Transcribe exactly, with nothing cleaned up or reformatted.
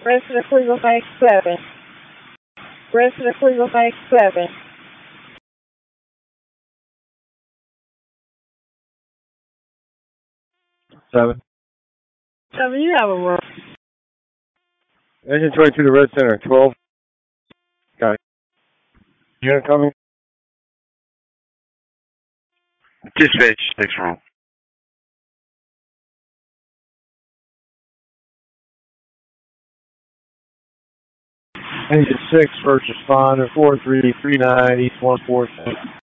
Resident Cleveland Bank seven. Resident Cleveland Bank seven. Seven. Seven, you have a room. Engine twenty-two to Red Center, twelve. Got it. Unit coming? Dispatch, six room. Engine six, first responder, four three three nine, East one four six.